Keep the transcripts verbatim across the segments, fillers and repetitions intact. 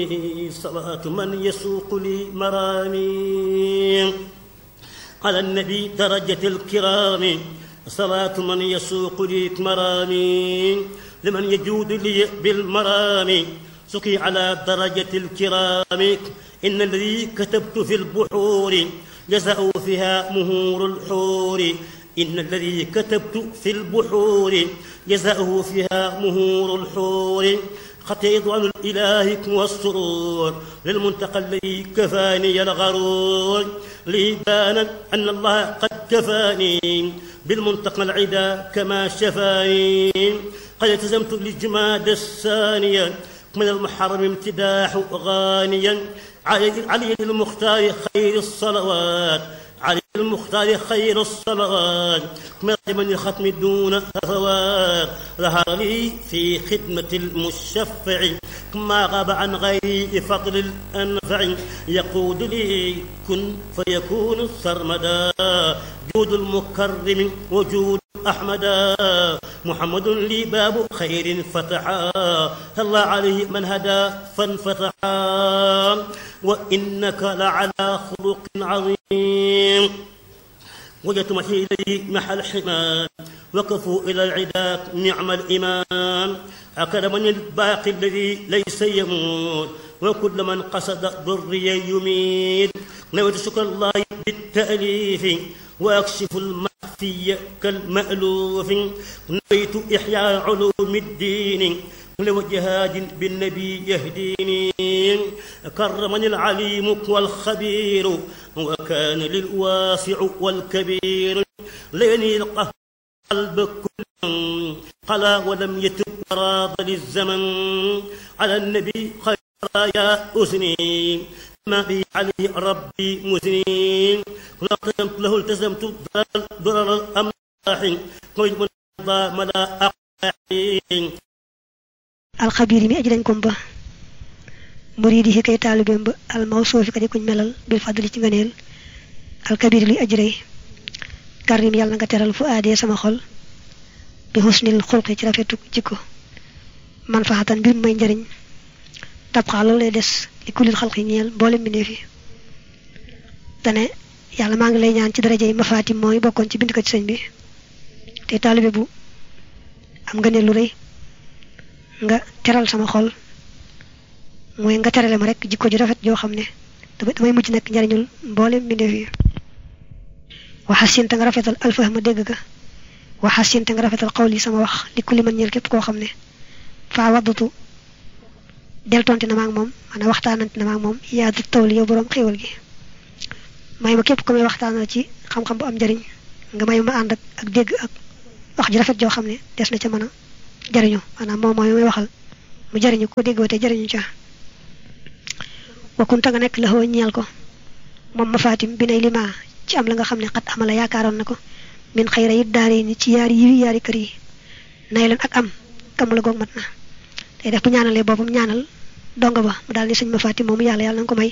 صلاة من يسوق لي مرامي على النبي درجة الكرام صلاة من يسوق لي مرامي لمن يجود لي بالمرام سقي على درجة الكرام إن الذي كتبت في البحور جزاء فيها مهور الحور إن الذي كتبت في البحور جزاؤه فيها مهور الحور خطي عن الإله والسرور للمنتقى الذي كفاني الغرور لي بان أن الله قد كفاني بالمنتقى العدا كما شفاني قد التزمت للجماد الثانية من المحرم امتداح غانيا علي المختار خير الصلوات علي المختار خير الصلوات من الختم دون هفوات ظهر لي في خدمة المشفع ما غاب عن غيري فضل الأنفع يقود لي كن فيكون سرمدا جود المكرم وجود أحمدا محمد لي باب خير فتحا الله عليه من هدى فانفتحا وإنك لعلى خلق عظيم وجدت محي إليه محل حمام وقفوا إلى العداء نعم الإمام أكرمني الباقي الذي ليس يموت وكل من قصد ضري يميت نويت شكر الله بالتأليف وأكشف المخفي كالمألوف نويت إحياء علوم الدين لوجهاد بالنبي يهديني كرمني العليم والخبير وكان للواسع والكبير ليني القلب كل قلا ولم يتب راض للزمن على النبي خير يا أسني ما بي عليه ربي مسنين لقدمت له التزمت ضرر الأملاح قيد من ملا أقاحين الخبير مي أجلن كمبا مريده كي طالبين با الموصوف كدي كون ملال بالفضل ci ngeenel الكبير لي أجري كريم يالنا nga teral fu adé sama xol bi husnil khulqi ci rafetu jikko man faatan bir may njariñ tabxa lo lay dess li kulil khalqi ñeel mbolé mi nefi tane yalla ma ngi lay ñaan ci darajay mafatim moy bokkon ci bind ko ci señ bi té talibé bu am nga ne lu reuy nga teral sama xol moy nga terale ma rek jikko ju rafet jo xamne damay mujj nek njariñul mbolé mi nefi wa hasin ta nga rafetal al fahma dégg ga wa hasin ta nga rafetal qawli sama wax li kulli man ñeel képp ko xamne fa wadatu del tonti na ma ak mom ana waxtaanante na ma ak mom ya du tawli yow borom xewal gi may ma képp ko may waxtaanal ci xam xam bu am jariñ nga may ma and ak dégg ak wax ji rafet jo xamne des na ci mëna jariñu ana mom moy may waxal mu jariñu ko déggote jariñu ci wa kunta nga nek la ho ñeel ko mom ma fatim binay lima ci am la nga xamne xat amala yaakaaron nako min khayra yi daari ni ci yaari yi yaari kër yi nay lan ak am kam la gog matna tay def bu ñaanalé bopam ñaanal donga ba mu dal ni señ ma fatim mom yalla yalla nang ko may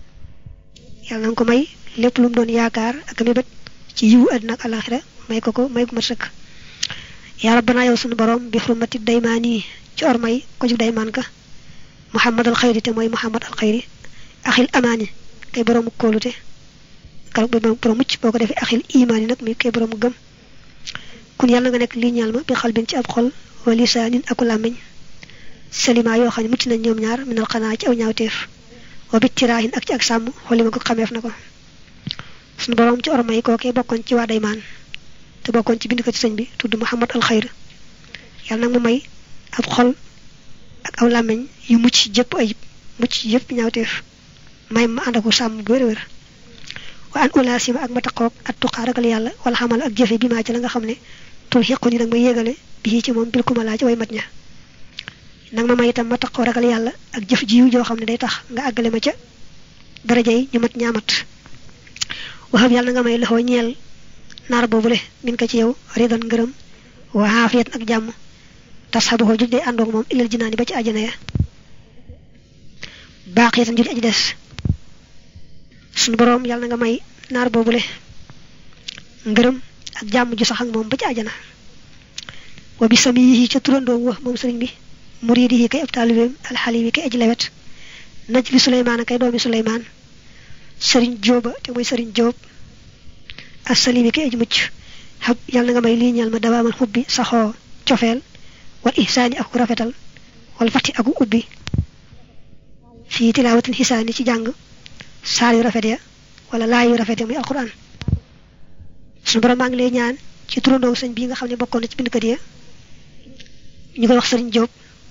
yalla nang ko may lepp lu mu doon yaakaar ak mebet ci yiwu adna ak alakhirah may ko ko may ko ma sëkk ya rabbana yow sunu borom bi hurmati daymani ci ormay ko ju dayman ka muhammad al khayri te moy muhammad al khayri akhil amani kay borom kolute kala bo borom mucc boko defé akhil imani nak mi kay borom gëm kun yalla nga nek li ñal ma bi xalbin ci ab xol wa lisanin ak lamiñ salima yo xani mucc na ñom ñaar minal qana ci aw ñaawteef wa bitirahin ak ci ak sam xolima ko xamef nako sunu borom ci ormay ko kay bokkon ci wa dayman te bokkon ci bind ko ci señ bi tuddu muhammad al khair yalla nak mu may ab xol ak aw lamiñ yu mucc jep ayib mucc yep ñaawteef may ma andako sam goor wër wa an ulasima ak mataqok at tuqaragal yalla wal xamal ak jëfé bi ma ci la nga xamné tul xiquni nak may yégale bi ci mom bil kumala ci way matña nak ma may itam mataqo ragal yalla ak jëf ji yu jo xamné day tax nga agalé ma ca darajay ñu mat ñaamat waxam yalla nga may loxo ñeel nar bobule min ka ci yow ridan ngeureum wa hafiyat ak jamm tashabu ho jidde andok mom ilal jinani ba ci aljana ya baqiyatan jul aji dess sunu borom yalla nga may nar bobule ngeureum ak jamm ju sax ak mom ba ci aljana wa bisamihi ci turando wax mom serigne bi muridihi kay ab talibem al halimi kay aji lewet naj bi Suleymaan kay doomi Suleymaan sëriñ Jóoba te mooy sëriñ Jóob as-salimi ki aj mucc hab yàlla nga may lii ñal ma dawaamal xubbi saxoo cofeel wal ihsaani ak rafetal wal fati ak ubbi fii tilaawatin hisaani ci jàng saar yu rafet ya wala laay yu rafet ya muy alquran suñu borom maa ngi lay ñaan ci turandoo sëñ bii nga xam ne bokkoon na ci bindkat ya ñu koy wax sëriñ Jóob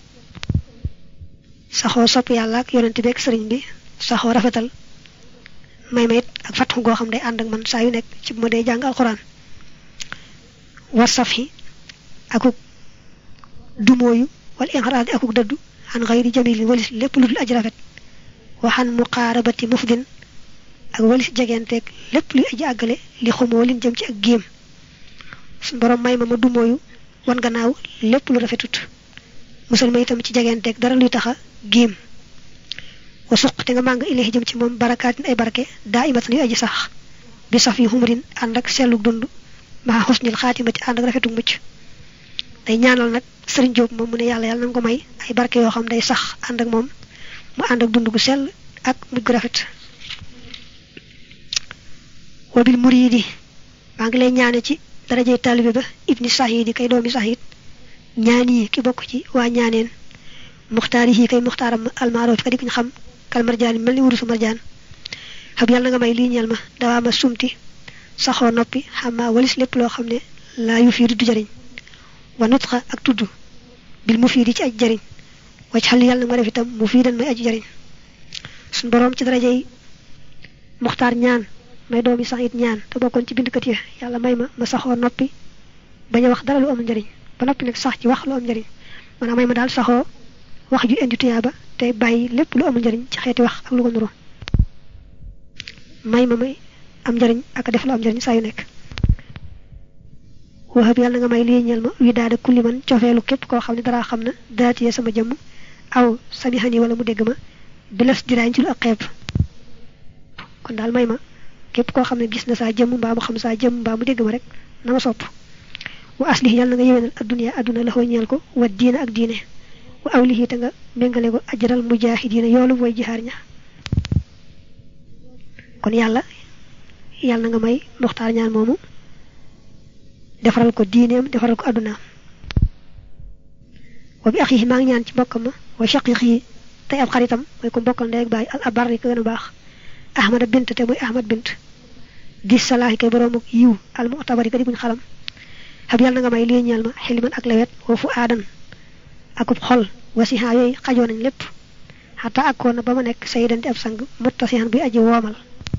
saxoo sopp yàlla ak yonent bi ak sëriñ bi saxoo rafetal may ma it ak fàttu goo xam day ànd ak man saa yu nekk ci bu ma dee jàng alquran war safi akuk dumooyu wal inxaraadi akuk dëddu xan xayri jamilin walis lépp lu dul aji rafet waxan muqaarabati mufdin ak walis jegenteeg lépp luy aji àggale li xumoo lin jëm ci ak géem suñu borom may ma ma dumooyu wan gannaaw lépp lu rafetut musal ma itam ci jegenteeg dara luy taxa géem wa suq te nga màng ilahi jëm ci moom barakaatin ay barke daa imatan yu aji sax bi saf yi xumrin ànd ak selluk dund maa xusnil xaatimati ànd ak rafetuk mucc day ñaanal nag sëriñ Jóob moom mu ne yàlla yàlla na nga ko may ay barke yoo xam day sax ànd ak moom mu ànd ak dund gu sell ak mujj gu rafet wabil muriidi maa ngi lay ñaane ci darajey taalibe ba ibni sahidi kay doomi sahid ñaan yi ki bokk ci waa ñaaneen muxtaar yi kay muxtaaram almaaroof ka di kuñ xam kal marjaan mel ni wurusu marjaan xab yàlla na nga may lii ñeel ma dawaa ma sumti saxoo noppi xamaa walis lépp loo xam ne laa yu fii du jariñ wa nutxa ak tudd bil mu fii di ci aj jariñ wacc xal yàlla na ma def itam mu fii dan may aji jariñ suñ boroom ci darajey muxtaar ñaan may doomi sax it ñaan te bokkoon ci bindkat yi yàlla may ma ma saxoo noppi bañ a wax dara lu amul njariñ ba noppi nag sax ci wax lu am njariñ maanaam may ma daal saxoo wax ju indi tuyaaba te bàyyi lépp lu amul njariñ ci xeeti wax ak lu ko nuru may ma may am njariñ ak def lu am njariñ saa yu nekk waxab yàlla nga may lii ñeel ma wi daada kulli man cofeelu képp koo xam ne dara xam na daatiyee sama jëmm aw samihani wala mu dégg ma bilas diraañ ci lu ak xeeb kon daal may ma képp koo xam ne gis na saa jëmm mbaa mu xam saa jëmm mbaa mu dégg ma rek na ma sopp wa aslih yàlla na nga yéwénal adduniya adduna la xoo ñeel ko wa diina ak diine wa awlihi te nga méngale ko ajral mujaahidiina yoolu mooy jihaar ña kon yàlla yàlla na nga may muxtaar ñaan moomu defaral ko diineem defaral ko addunaam wa bi axihi maa ngi ñaan ci mbokkam ma wa shaqiqi tey ab xaritam mooy ko mbokkal ndey ak baay al abarri ko gën a baax ahmada bint te muy ahmad bint di salaahi kay boroomu yiw al mu'tabari ka di buñ xalam xab yàlla na nga may lii ñeel ma xilman ak lewet wa fu aadan akub xol wasiha yooyu xajoo nañ lépp xataa akkoon na ba ma nekk sayyidan di ab sang muttasihan buy aji woomal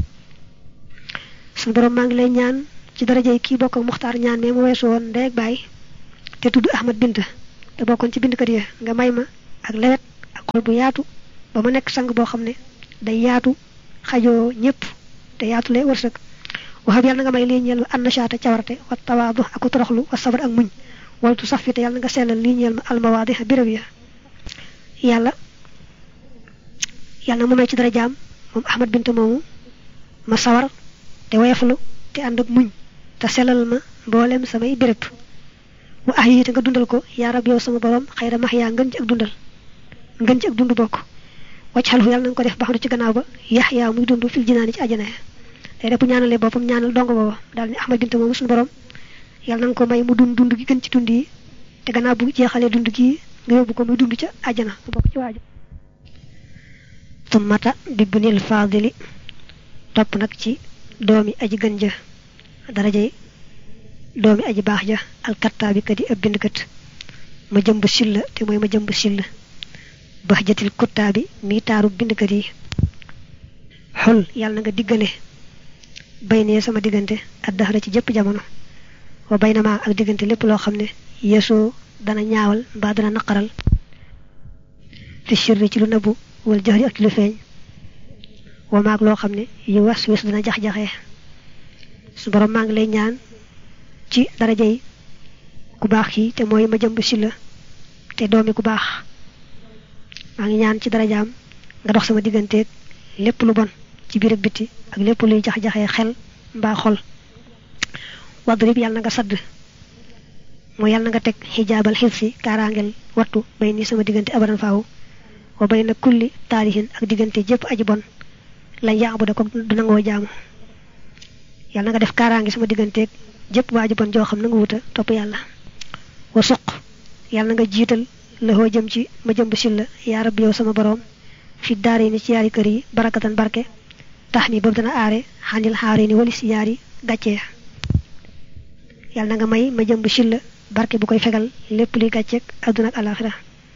suñu borom maa ngi lay ñaan ci darajey kii bokk ak muxtaar ñaan mais mu weesu woon ndey ak baay te tudd ahmad bint te bokkoon ci bindkat yi nga may ma ak lewet ak xol bu yaatu ba ma nekk sang boo xam ne day yaatu xajoo ñëpp te yaatu lay wërsëg waxab yàlla na nga may lii ñeel ma an nashaata cawarte wa tawaadu ak toroxlu wa sabar ak muñ waltu sax fi te yàlla na nga sellal lii ñeel ma almawaadi béréb ya yàlla yàlla na mu may ci dara jaam moom ahmad bint moomu ma sawar te woyoflu te ànd ak muñ te sellal ma mboolem samay béréb wa ah yi te nga dundal ko yaa rab yow sama borom xayra max yaa ngën ci ak dundal ngën ci ak dund bokk wacc xalfu yàlla na nga ko def baxdu ci gannaaw ba yax yaa muy dund fil jinaani ci àjjana te rek bu ñaanalee boppam ñaanal dong booba daal ni ahmad bint moomu suñu borom yàlla na nga ko may mu dund dund gi gën ci dund yi te gannaaw bu jeexalee dund gi nga yóbbu ko muy dund ca àjjana mu bokk ci waaja tummata bibnil faadili topp nag ci doomi aji gën ja darajey doomi aji baax ja alkattaabi kat yi ab bindkat ma jëmb silla te mooy ma jëmb silla bax jatil kuttaabi mi taaru bindkat yi xol yàlla na nga diggale bay nee sama diggante ak daxara ci jëpp jamono wa bay na maa ak diggante lépp loo xam ne yeesoo dana ñaawal mbaa dana naqaral fi sirri ci lu nëbbu wal jahri ak ci lu feeñ wa maag loo xam ne yu was wis dana jax-jaxee su borom maa ngi lay ñaan ci darajey ku baax kii te mooy ma jëmb si la te doomi ku baax maa ngi ñaan ci darajaam nga dox sama digganteeg lépp lu bon ci biir ak bitti ak lépp luy jax-jaxee xel mbaa xol wadrib yàlla na nga sadd mooy yàlla na nga teg xijaabal xil si kaaraangel wattu bay ni sama diggante abadan faaw wa bayna kulli taarihin ak diggante jëpp aji bon lañ yaabu da ko du nangoo jaamu yàlla nga def kaaraangi sama digganteeg jëpp waa aji bon joo xam na nga wuta topp yàlla wa suq yàlla nga jiital la jëm ci ma jëmb silla yaa rabbi yow sama boroom fi daare ni ci yaari kër yi barakatan barke tax ni boobu dana aare xanil xaare ni walis yaari gàcce yàlla nga may ma jëmb silla barke bu koy fegal lépp luy gàcceeg àdduna ak alaxira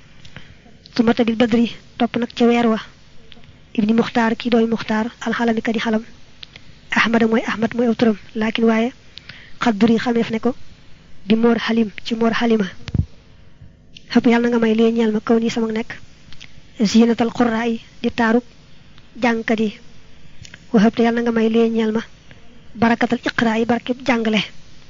su mata bil badri topp nag ca weer wa ibni muxtaar kii dooy muxtaar alxalami kadi xalam ahmada mooy ahmad mooy aw turam laakin waaye xadduri xameef ne ko bi moor xalim ci moor xalima xëpp yàlla nga may lee ñeel ma kaw nii sama nekk zinatal qurraa yi di taarub jàngkat yi waxëb te yàlla nga may lee ñeel ma barakatal iqraa yi barkeb jàngale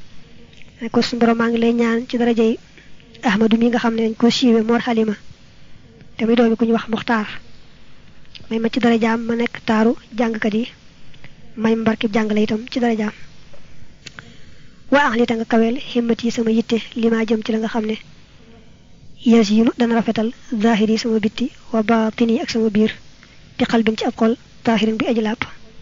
ko suñu borom maa ngi lay ñaan ci darajey ahmadu mi nga xam ne dañ ko siiwe moor xalima te muy doomi ku ñu wax muxtaar may ma ci darajaam ma nekk taaru jàngkat yi may ma barkeb jàngale itam ci darajaam wa axlita nga kaweel himmat yi sama yitte li ma jëm ci la nga xam ne yees yi dana rafetal zahir yi sama bitti wa baatin yi ak sama biir di xalbin ci ab xol taahirin bi aji làpp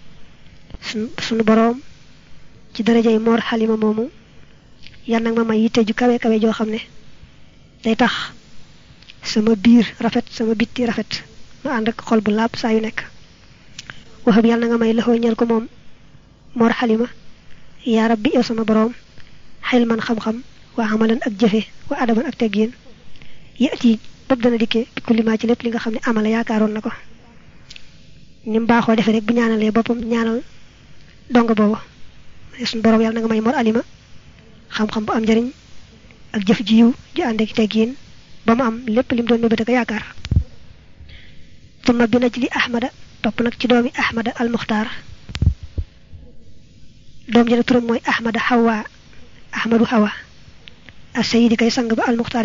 sunu boroom ci darajay moor xalima moomu yal nag ma may yitte ju kawe kawe joo xam ne day tax sama biir rafet sama bitti rafet ma ànd ak xol bu làpp saa yu nekk waxab yàlla nga may laxoo ñeel ko moom moor xalima yaa rabbi yow sama boroom xel man xam-xam waa amalan ak jëfe wa adaban ak teggiin yati bopp dana dikkee bi kulli maa ci lépp li nga xam ne amala yaakaaroon na ko ni mu baaxoo defee rek bu ñaanalee boppam ñaanal dong boobu suñu boroom yàlla na nga may mor alima xam-xam bu am njariñ ak jëf ji yiw ju ànd ak teggiin ba mu am lépp lim doon mébét ak yaakaar tumma bi na ci li ahmada topp nag ci doomi ahmada al muxtaar doom jëne turam mooy ahmada hawa ahmadu hawa as sayidi kay sang ba al muxtaar